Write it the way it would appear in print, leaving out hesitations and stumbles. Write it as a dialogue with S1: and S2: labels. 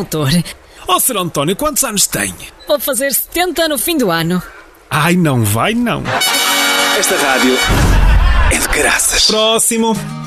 S1: doutor.
S2: Ó, Sr. António, quantos anos tem?
S1: Vou fazer 70 no fim do ano.
S2: Ai, não vai não.
S3: Esta rádio é de caraças.
S2: Próximo.